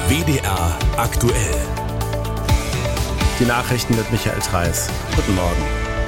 WDR aktuell. Die Nachrichten mit Michael Threis. Guten Morgen.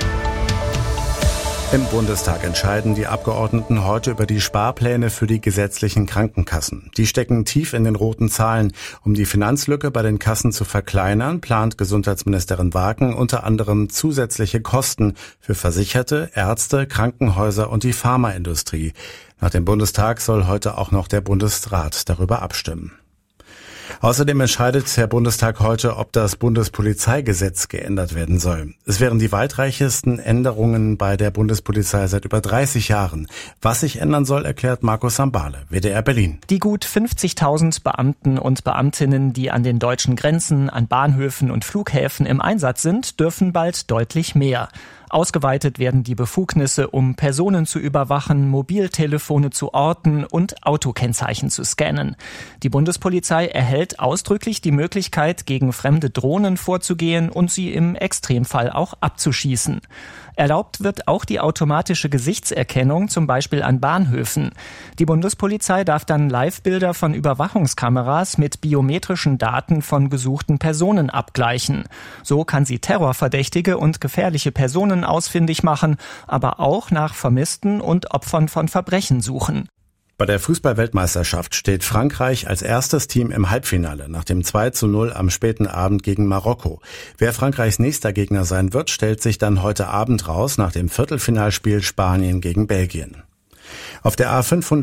Im Bundestag entscheiden die Abgeordneten heute über die Sparpläne für die gesetzlichen Krankenkassen. Die stecken tief in den roten Zahlen. Um die Finanzlücke bei den Kassen zu verkleinern, plant Gesundheitsministerin Wagen unter anderem zusätzliche Kosten für Versicherte, Ärzte, Krankenhäuser und die Pharmaindustrie. Nach dem Bundestag soll heute auch noch der Bundesrat darüber abstimmen. Außerdem entscheidet der Bundestag heute, ob das Bundespolizeigesetz geändert werden soll. Es wären die weitreichendsten Änderungen bei der Bundespolizei seit über 30 Jahren. Was sich ändern soll, erklärt Markus Sambale, WDR Berlin. Die gut 50.000 Beamten und Beamtinnen, die an den deutschen Grenzen, an Bahnhöfen und Flughäfen im Einsatz sind, dürfen bald deutlich mehr. Ausgeweitet werden die Befugnisse, um Personen zu überwachen, Mobiltelefone zu orten und Autokennzeichen zu scannen. Die Bundespolizei erhält ausdrücklich die Möglichkeit, gegen fremde Drohnen vorzugehen und sie im Extremfall auch abzuschießen. Erlaubt wird auch die automatische Gesichtserkennung, zum Beispiel an Bahnhöfen. Die Bundespolizei darf dann Live-Bilder von Überwachungskameras mit biometrischen Daten von gesuchten Personen abgleichen. So kann sie terrorverdächtige und gefährliche Personen ausfindig machen, aber auch nach Vermissten und Opfern von Verbrechen suchen. Bei der Fußball-Weltmeisterschaft steht Frankreich als erstes Team im Halbfinale nach dem 2:0 am späten Abend gegen Marokko. Wer Frankreichs nächster Gegner sein wird, stellt sich dann heute Abend raus nach dem Viertelfinalspiel Spanien gegen Belgien. Auf der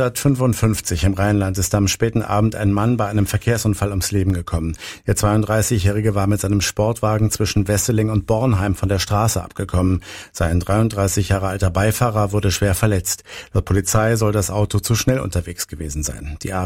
A555 im Rheinland ist am späten Abend ein Mann bei einem Verkehrsunfall ums Leben gekommen. Der 32-Jährige war mit seinem Sportwagen zwischen Wesseling und Bornheim von der Straße abgekommen. Sein 33 Jahre alter Beifahrer wurde schwer verletzt. Laut Polizei soll das Auto zu schnell unterwegs gewesen sein. Die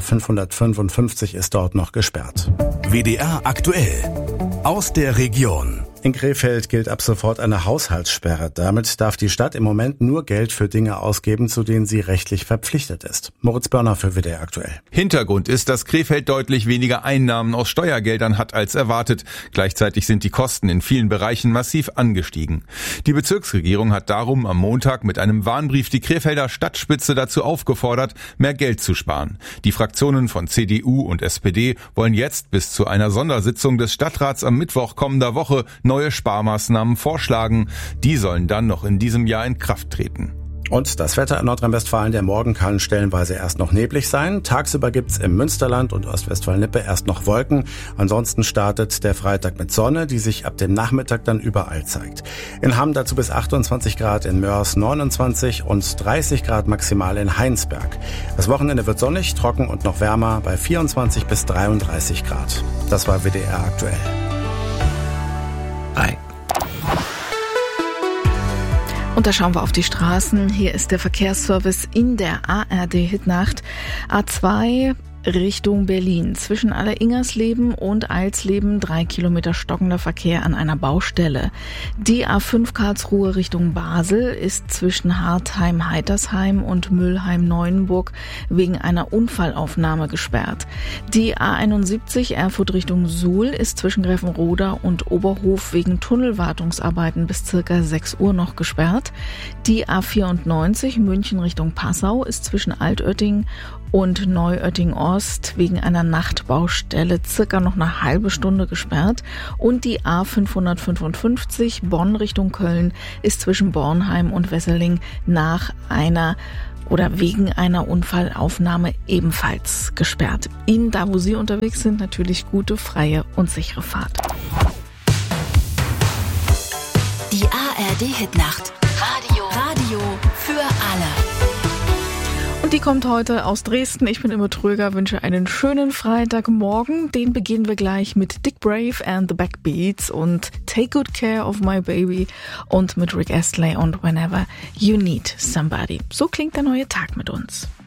A555 ist dort noch gesperrt. WDR aktuell. Aus der Region. In Krefeld gilt ab sofort eine Haushaltssperre. Damit darf die Stadt im Moment nur Geld für Dinge ausgeben, zu denen sie rechtlich verpflichtet ist. Moritz Börner für WDR aktuell. Hintergrund ist, dass Krefeld deutlich weniger Einnahmen aus Steuergeldern hat als erwartet. Gleichzeitig sind die Kosten in vielen Bereichen massiv angestiegen. Die Bezirksregierung hat darum am Montag mit einem Warnbrief die Krefelder Stadtspitze dazu aufgefordert, mehr Geld zu sparen. Die Fraktionen von CDU und SPD wollen jetzt bis zu einer Sondersitzung des Stadtrats am Mittwoch kommender Woche neue Sparmaßnahmen vorschlagen. Die sollen dann noch in diesem Jahr in Kraft treten. Und das Wetter in Nordrhein-Westfalen, der Morgen kann stellenweise erst noch neblig sein. Tagsüber gibt's im Münsterland und Ostwestfalen-Lippe erst noch Wolken. Ansonsten startet der Freitag mit Sonne, die sich ab dem Nachmittag dann überall zeigt. In Hamm dazu bis 28 Grad, in Mörs 29 und 30 Grad maximal in Heinsberg. Das Wochenende wird sonnig, trocken und noch wärmer bei 24 bis 33 Grad. Das war WDR aktuell. Und da schauen wir auf die Straßen. Hier ist der Verkehrsservice in der ARD-Hitnacht. A2 Richtung Berlin. Zwischen Alleringersleben und Eilsleben 3 Kilometer stockender Verkehr an einer Baustelle. Die A5 Karlsruhe Richtung Basel ist zwischen Hartheim-Heitersheim und Mülheim-Neuenburg wegen einer Unfallaufnahme gesperrt. Die A71 Erfurt Richtung Suhl ist zwischen Greffenroda und Oberhof wegen Tunnelwartungsarbeiten bis circa 6 Uhr noch gesperrt. Die A94 München Richtung Passau ist zwischen Altötting und Neuötting-Ost wegen einer Nachtbaustelle circa noch eine halbe Stunde gesperrt. Und die A555 Bonn Richtung Köln ist zwischen Bornheim und Wesseling wegen einer Unfallaufnahme ebenfalls gesperrt. Ihnen, da wo Sie unterwegs sind, natürlich gute, freie und sichere Fahrt. Die ARD-Hitnacht. Radio für alle. Und die kommt heute aus Dresden. Ich bin Imme Tröger, wünsche einen schönen Freitagmorgen. Den beginnen wir gleich mit Dick Brave and the Backbeats und Take Good Care of My Baby und mit Rick Astley und Whenever You Need Somebody. So klingt der neue Tag mit uns.